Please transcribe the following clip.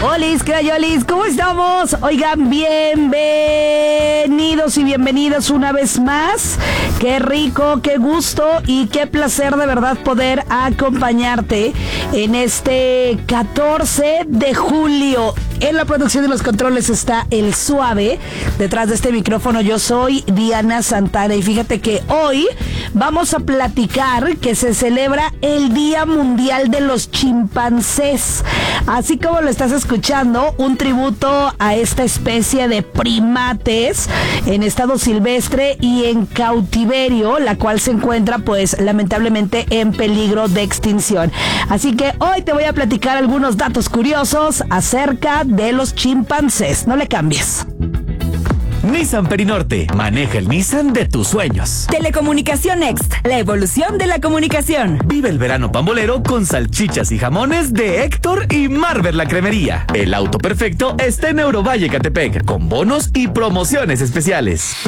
Olis, crayolis, ¿cómo estamos? Oigan, bienvenidos y bienvenidas una vez más. Qué rico, qué gusto y qué placer de verdad poder acompañarte en este 14 de julio. En la producción de los controles está El Suave. Detrás de este micrófono yo soy Diana Santana. Y fíjate que hoy vamos a platicar que se celebra el Día Mundial de los Chimpancés. Así como lo estás escuchando, un tributo a esta especie de primates en estado silvestre y en cautiverio, la cual se encuentra pues lamentablemente en peligro de extinción. Así que hoy te voy a platicar algunos datos curiosos acerca de los chimpancés. No le cambies. Nissan Perinorte. Maneja el Nissan de tus sueños. Telecomunicación Next. La evolución de la comunicación. Vive el verano pambolero con salchichas y jamones de Héctor y Marvel la Cremería. El auto perfecto está en Eurovalle Catepec, con bonos y promociones especiales.